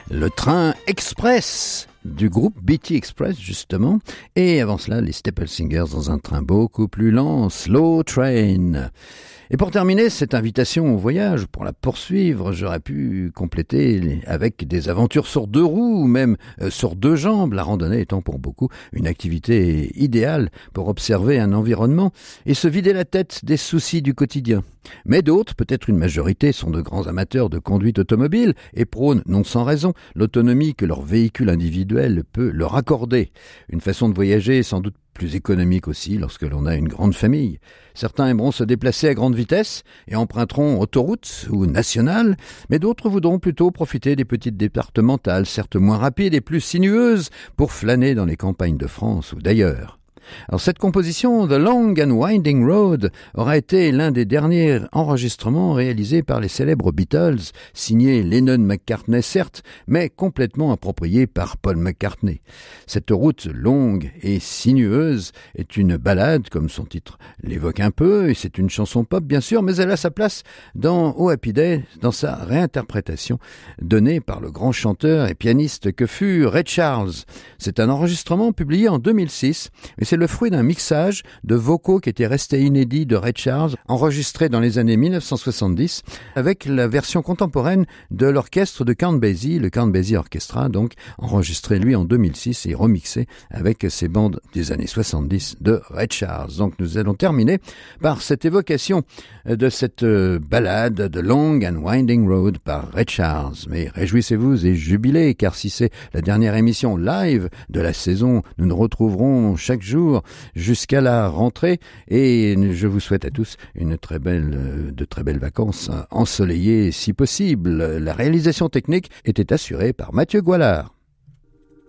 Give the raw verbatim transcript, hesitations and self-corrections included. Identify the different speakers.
Speaker 1: le train express du groupe B T Express justement, et avant cela les Staple Singers dans un train beaucoup plus lent, Slow Train. Et pour terminer cette invitation au voyage, pour la poursuivre, j'aurais pu compléter avec des aventures sur deux roues ou même euh, sur deux jambes, la randonnée étant pour beaucoup une activité idéale pour observer un environnement et se vider la tête des soucis du quotidien. Mais d'autres, peut-être une majorité, sont de grands amateurs de conduite automobile et prônent, non sans raison, l'autonomie que leur véhicule individuel peut leur accorder. Une façon de voyager sans doute plus économique aussi lorsque l'on a une grande famille. Certains aimeront se déplacer à grande vitesse et emprunteront autoroutes ou nationales, mais d'autres voudront plutôt profiter des petites départementales, certes moins rapides et plus sinueuses, pour flâner dans les campagnes de France ou d'ailleurs. Alors cette composition, The Long and Winding Road, aura été l'un des derniers enregistrements réalisés par les célèbres Beatles, signé Lennon-McCartney certes, mais complètement approprié par Paul McCartney. Cette route longue et sinueuse est une ballade, comme son titre l'évoque un peu, et c'est une chanson pop bien sûr, mais elle a sa place dans Oh Happy Day, dans sa réinterprétation donnée par le grand chanteur et pianiste que fut Ray Charles. C'est un enregistrement publié en deux mille six, et c'est le fruit d'un mixage de vocaux qui étaient restés inédits de Ray Charles, enregistré dans les années mille neuf cent soixante-dix, avec la version contemporaine de l'orchestre de Count Basie, le Count Basie Orchestra, donc enregistré lui en deux mille six et remixé avec ces bandes des années soixante-dix de Ray Charles. Donc nous allons terminer par cette évocation de cette ballade de Long and Winding Road par Ray Charles. Mais réjouissez-vous et jubilez, car si c'est la dernière émission live de la saison, nous nous retrouverons chaque jour jusqu'à la rentrée, et je vous souhaite à tous une très belle, de très belles vacances ensoleillées si possible. La réalisation technique était assurée par Mathieu Goualard.